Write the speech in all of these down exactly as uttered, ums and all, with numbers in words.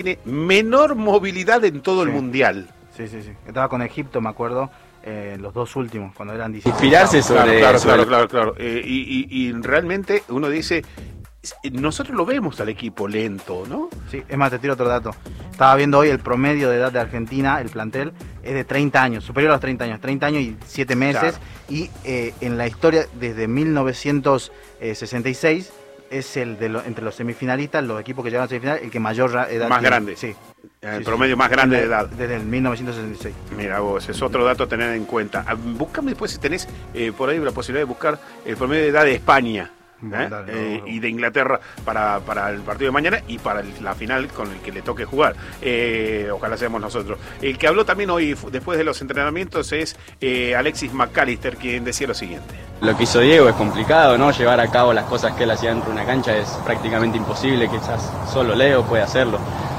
tiene menor movilidad en todo sí. el mundial. Sí, sí, sí. Estaba con Egipto, me acuerdo, eh, los dos últimos, cuando eran diecisiete. Inspirarse sobre... Claro, claro, sobre... claro, claro, claro. Eh, y, y, y realmente uno dice, nosotros lo vemos al equipo lento, ¿no? Sí, es más, te tiro otro dato. Estaba viendo hoy el promedio de edad de Argentina, el plantel, es de treinta años, superior a los treinta años, treinta años y siete meses. Claro. Y eh, en la historia, desde mil novecientos sesenta y seis, es el de lo, entre los semifinalistas, los equipos que llegan a semifinal, el que mayor edad más tiene. grande. Sí. El sí, promedio sí. más grande desde, de edad. Desde el mil novecientos sesenta y seis. Mira vos, es otro dato a tener en cuenta. Búscame después si tenés eh, por ahí la posibilidad de buscar el promedio de edad de España. ¿Eh? Dale, Eh, no, no. y de Inglaterra para, para el partido de mañana y para el, la final con el que le toque jugar. Eh, ojalá seamos nosotros. El que habló también hoy después de los entrenamientos es eh, Alexis McAllister, quien decía lo siguiente. Lo que hizo Diego es complicado, ¿no? Llevar a cabo las cosas que él hacía dentro de una cancha es prácticamente imposible, quizás solo Leo puede hacerlo.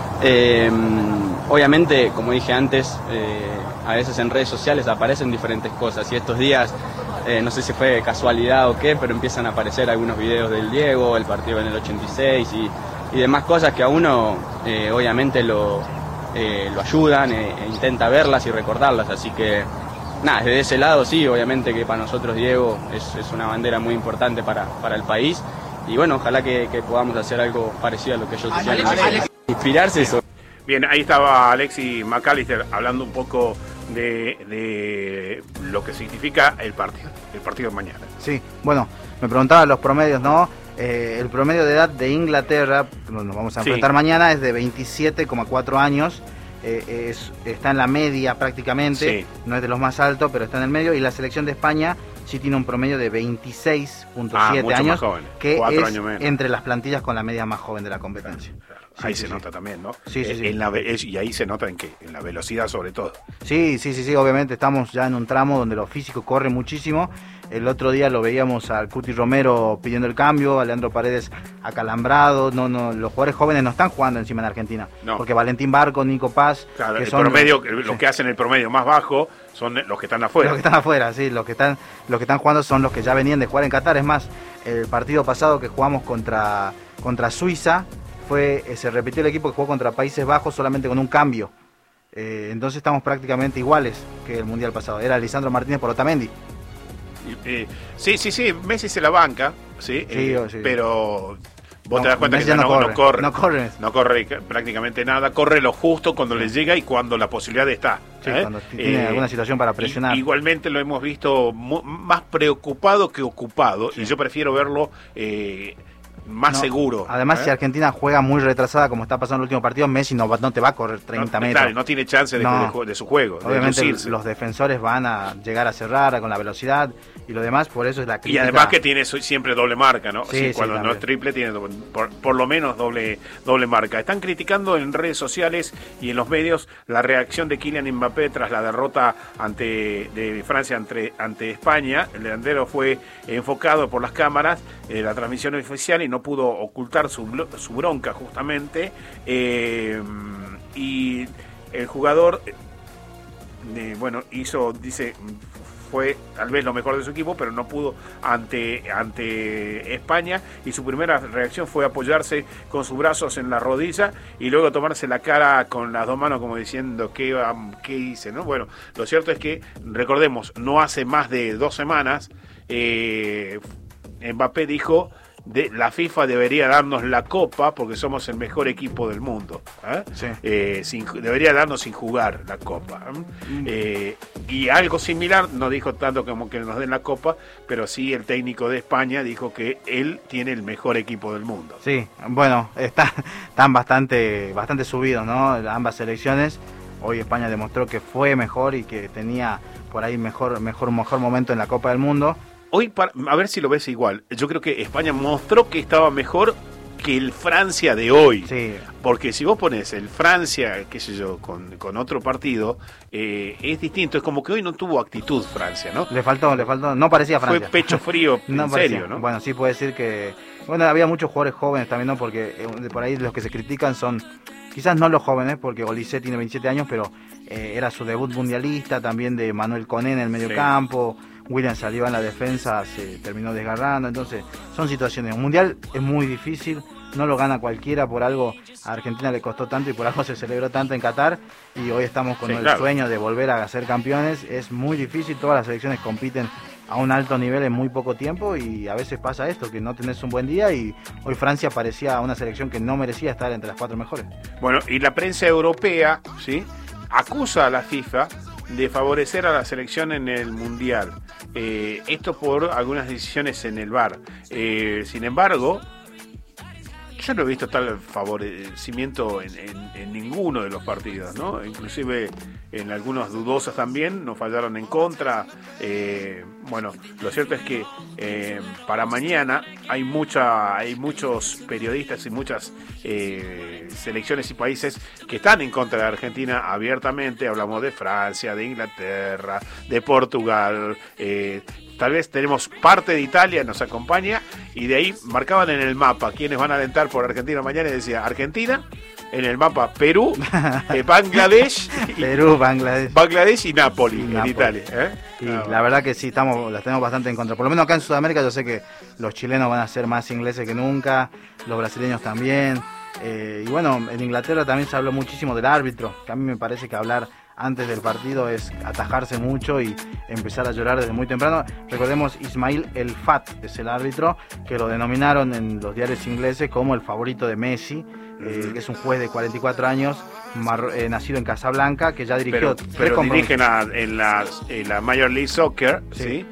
Eh, obviamente, como dije antes, eh, a veces en redes sociales aparecen diferentes cosas y estos días Eh, no sé si fue casualidad o qué, pero empiezan a aparecer algunos videos del Diego, el partido en el ochenta y seis y, y demás cosas que a uno eh, obviamente lo, eh, lo ayudan e, e intenta verlas y recordarlas, así que nada, desde ese lado sí, obviamente que para nosotros Diego es, es una bandera muy importante para, para el país y bueno, ojalá que, que podamos hacer algo parecido a lo que ellos decían. Inspirarse eso. Bien, ahí estaba Alexis McAllister hablando un poco de, de lo que significa el partido, el partido de mañana. Sí, bueno, me preguntaban los promedios, ¿no? Eh, el promedio de edad de Inglaterra, nos vamos a enfrentar sí. mañana, es de veintisiete coma cuatro años. Eh, es, está en la media prácticamente, sí. no es de los más altos, pero está en el medio. Y la selección de España sí tiene un promedio de veintiséis punto siete ah, años, que Cuatro es años menos. Entre las plantillas con la media más joven de la competencia. Claro, claro. Ahí sí, se sí, nota sí. también, ¿no? Sí, sí, sí. En la, es, y ahí se nota en que en la velocidad sobre todo. Sí, sí, sí, sí, obviamente estamos ya en un tramo donde lo físico corre muchísimo. El otro día lo veíamos al Cuti Romero pidiendo el cambio, a Leandro Paredes acalambrado. No, no, los jugadores jóvenes no están jugando encima en Argentina. No. Porque Valentín Barco, Nico Paz, claro, que el son promedio, los, lo sí. que hacen el promedio más bajo son los que están afuera. Los que están afuera, sí, los que están, los que están jugando son los que ya venían de jugar en Qatar. Es más, el partido pasado que jugamos contra, contra Suiza, fue, se repitió el equipo que jugó contra Países Bajos solamente con un cambio. Eh, entonces estamos prácticamente iguales que el Mundial pasado. Era Lisandro Martínez por Otamendi. Eh, sí, sí, sí, Messi se la banca, sí, sí, eh, sí. pero vos no, te das cuenta Messi que no, no, corre, no corre, no corre, no corre prácticamente nada, corre lo justo cuando sí. le llega y cuando la posibilidad está. Sí, ¿eh? cuando tiene eh, alguna situación para presionar. Igualmente lo hemos visto más preocupado que ocupado, sí. y yo prefiero verlo eh, más no, seguro. Además, ¿eh? si Argentina juega muy retrasada, como está pasando en el último partido, Messi no, no te va a correr treinta no, metros. Claro, no tiene chance de, no. de, de su juego. Obviamente de los defensores van a llegar a cerrar con la velocidad y lo demás, por eso es la crítica. Y además que tiene siempre doble marca, ¿no? Sí, sí, sí, cuando también. no es triple, tiene doble, por, por lo menos doble, doble marca. Están criticando en redes sociales y en los medios la reacción de Kylian Mbappé tras la derrota ante de Francia ante, ante España. El delantero fue enfocado por las cámaras, eh, la transmisión oficial, y no pudo ocultar su, su bronca justamente. Eh, y el jugador, eh, bueno, hizo, dice... fue tal vez lo mejor de su equipo, pero no pudo ante, ante España, y su primera reacción fue apoyarse con sus brazos en la rodilla y luego tomarse la cara con las dos manos como diciendo ¿qué, qué hice? ¿no? Bueno, lo cierto es que, recordemos, no hace más de dos semanas eh, Mbappé dijo: de, la FIFA debería darnos la copa porque somos el mejor equipo del mundo. ¿eh? Sí. Eh, sin, debería darnos sin jugar la copa. ¿eh? Mm. Eh, y algo similar, no dijo tanto como que nos den la copa, pero sí el técnico de España dijo que él tiene el mejor equipo del mundo. Sí, bueno, está, están bastante, bastante subidos, ¿no? Ambas selecciones. Hoy España demostró que fue mejor y que tenía por ahí mejor, mejor, mejor momento en la Copa del Mundo. Hoy, para, a ver si lo ves igual, yo creo que España mostró que estaba mejor que el Francia de hoy. Sí. Porque si vos pones el Francia, qué sé yo, con, con otro partido, eh, es distinto. Es como que hoy no tuvo actitud Francia, ¿no? Le faltó, le faltó, no parecía Francia. Fue pecho frío, no en parecía. serio, ¿no? Bueno, sí puede decir que... Bueno, había muchos jugadores jóvenes también, ¿no? Porque eh, por ahí los que se critican son... Quizás no los jóvenes, porque Olise tiene veintisiete años, pero eh, era su debut mundialista, también de Manuel Koné en el mediocampo. Sí. William salió en la defensa, se terminó desgarrando. Entonces, son situaciones. Un mundial es muy difícil, no lo gana cualquiera, por algo a Argentina le costó tanto y por algo se celebró tanto en Qatar, y hoy estamos con sí, el claro. sueño de volver a ser campeones. Es muy difícil, todas las selecciones compiten a un alto nivel en muy poco tiempo y a veces pasa esto, que no tenés un buen día, y hoy Francia parecía una selección que no merecía estar entre las cuatro mejores. Bueno, y la prensa europea, ¿sí?, acusa a la FIFA de favorecer a la selección en el Mundial. Eh, esto por algunas decisiones en el V A R. Eh, sin embargo, yo no he visto tal favorecimiento en, en, en ninguno de los partidos, ¿no? Inclusive en algunos dudosos también, nos fallaron en contra. Eh, bueno, lo cierto es que eh, para mañana hay mucha, hay muchos periodistas y muchas eh, selecciones y países que están en contra de Argentina abiertamente. Hablamos de Francia, de Inglaterra, de Portugal. Eh, Tal vez tenemos parte de Italia, nos acompaña, y de ahí marcaban en el mapa quienes van a alentar por Argentina mañana, y decía Argentina, en el mapa Perú, eh, Bangladesh, y, Perú, Bangladesh. Bangladesh y Nápoli, y en Nápoli. Italia. ¿eh? Y ah, la verdad que sí, estamos, las tenemos bastante en contra. Por lo menos acá en Sudamérica yo sé que los chilenos van a ser más ingleses que nunca, los brasileños también. Eh, y bueno, en Inglaterra también se habló muchísimo del árbitro, que a mí me parece que hablar antes del partido es atajarse mucho y empezar a llorar desde muy temprano. Recordemos, Ismail El Fat es el árbitro, que lo denominaron en los diarios ingleses como el favorito de Messi, eh, que es un juez de cuarenta y cuatro años, mar, eh, nacido en Casablanca, que ya dirigió... Pero, pero dirigen a, en, la, en la Major League Soccer, ¿sí? ¿sí?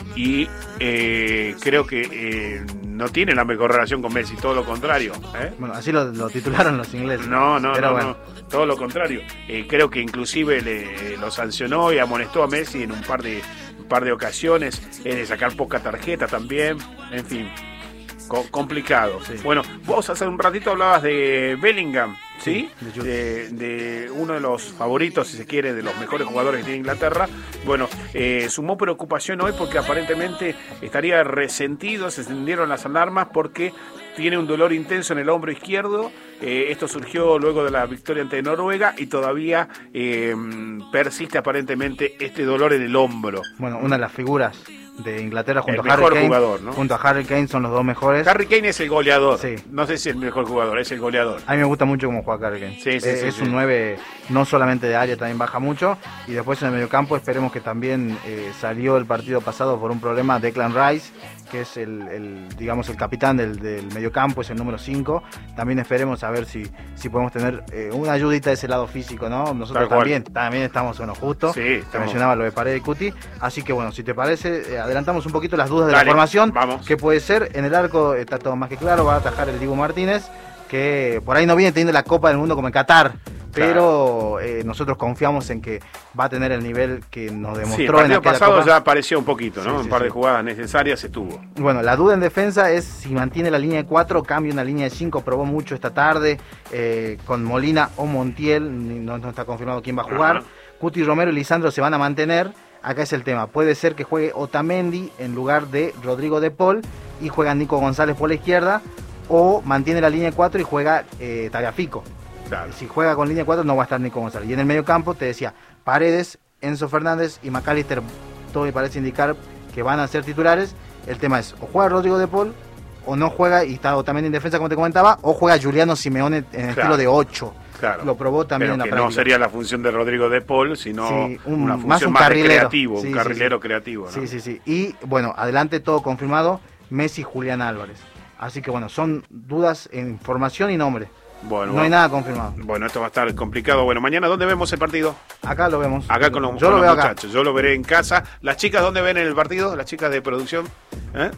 Y eh, creo que eh, no tiene la mejor relación con Messi, todo lo contrario. ¿eh? Bueno, así lo, lo titularon los ingleses. No, no, pero no, bueno. no, todo lo contrario. Eh, creo que inclusive le, lo sancionó y amonestó a Messi en un par de, un par de ocasiones, eh, de sacar poca tarjeta también, en fin, co complicado. Sí. Bueno, vos hace un ratito hablabas de Bellingham, ¿sí? sí de, de uno de los favoritos, si se quiere, de los mejores jugadores que tiene Inglaterra. Bueno, eh, sumó preocupación hoy porque aparentemente estaría resentido, se encendieron las alarmas porque tiene un dolor intenso en el hombro izquierdo. Eh, esto surgió luego de la victoria ante Noruega y todavía eh, persiste aparentemente este dolor en el hombro. Bueno, una de las figuras de Inglaterra junto el a Harry mejor Kane, jugador, ¿no? junto a Harry Kane son los dos mejores. Harry Kane es el goleador. Sí. No sé si es el mejor jugador, es el goleador. A mí me gusta mucho cómo juega Harry Kane. Sí, sí, eh, sí, es sí. un nueve no solamente de área, también baja mucho. Y después en el mediocampo esperemos que también eh, salió el partido pasado por un problema Declan Rice, que es el, el digamos el capitán del, del mediocampo, es el número cinco. También esperemos a ver si, si podemos tener eh, una ayudita de ese lado físico, ¿no? Nosotros también, también estamos bueno, justo. Sí, te estamos... mencionaba lo de Paredes y Cuti. Así que bueno, si te parece, eh, adelantamos un poquito las dudas de Dale, la formación. Vamos. Que puede ser, en el arco está todo más que claro, va a atajar el Dibu Martínez, que por ahí no viene teniendo la Copa del Mundo como en Qatar. Pero eh, nosotros confiamos en que va a tener el nivel que nos demostró sí, el en partido aquella pasado Copa. ya apareció un poquito, ¿no? Sí, sí, un par sí. de jugadas necesarias se tuvo. Bueno, la duda en defensa es si mantiene la línea de cuatro, cambia una línea de cinco, probó mucho esta tarde eh, con Molina o Montiel, no, no está confirmado quién va a jugar. Ajá. Cuti Romero y Lisandro se van a mantener. Acá es el tema, puede ser que juegue Otamendi en lugar de Rodrigo de Paul y juega Nico González por la izquierda, o mantiene la línea de cuatro y juega eh, Tagliafico. Claro. Si juega con línea cuatro no va a estar Nico González. Y en el medio campo te decía, Paredes, Enzo Fernández y McAllister, todo me parece indicar que van a ser titulares. El tema es, o juega Rodrigo de Paul, o no juega y está Otamendi en defensa como te comentaba, o juega Giuliano Simeone en el claro. estilo de ocho. Claro. Lo probó también pero en la que práctica. No sería la función de Rodrigo de Paul, sino sí, un, una función más, un más de carrilero. creativo, sí, un sí, carrilero sí. creativo. ¿no? Sí, sí, sí. Y bueno, adelante todo confirmado, Messi, Julián Álvarez. Así que bueno, son dudas en formación y nombre. Bueno, no bueno. hay nada confirmado. Bueno, esto va a estar complicado. Bueno, mañana, ¿dónde vemos el partido? Acá lo vemos. Acá con los, Yo con lo los veo muchachos. Acá. Yo lo veré en casa. ¿Las chicas dónde ven el partido? ¿Las chicas de producción? ¿Eh?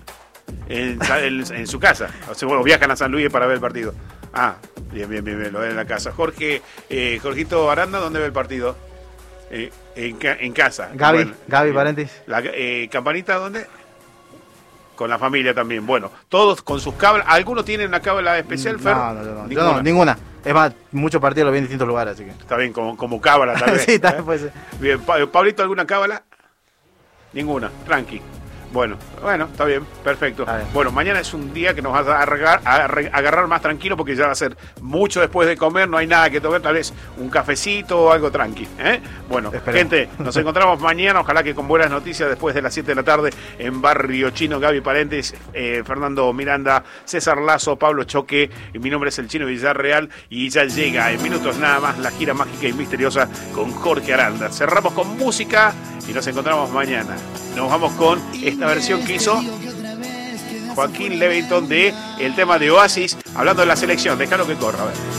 En, en, en su casa. O sea, bueno, viajan a San Luis para ver el partido. Ah, bien, bien, bien, bien, lo ven en la casa. Jorge, eh, Jorgito Aranda, ¿dónde ve el partido? Eh, en, en casa. Gaby, bueno, Gaby eh, Paréntesis. La, eh, ¿Campanita dónde? Con la familia también. Bueno, todos con sus cábalas. ¿Alguno tiene una cábala especial, Fer? No, no, no, no. Yo no, ninguna. Es más, muchos partidos los vi en distintos lugares, así que. Está bien, como, como cábala tal vez. sí, tal vez ¿eh? puede ser. Bien, Pablito, ¿alguna cábala? Ninguna, tranqui. Bueno, bueno, está bien, perfecto. Está bien. Bueno, mañana es un día que nos va a agarrar, a agarrar más tranquilo porque ya va a ser mucho después de comer, no hay nada que tomar, tal vez un cafecito o algo tranqui. ¿eh? Bueno, Esperemos. gente, nos encontramos mañana, ojalá que con buenas noticias después de las siete de la tarde en Barrio Chino. Gaby Paredes, eh, Fernando Miranda, César Lazo, Pablo Choque, y mi nombre es el Chino Villarreal y ya llega en minutos nada más la gira mágica y misteriosa con Jorge Aranda. Cerramos con música y nos encontramos mañana. Nos vamos con esta versión que hizo Joaquín Levington de el tema de Oasis, hablando de la selección. Déjalo que corra, a ver.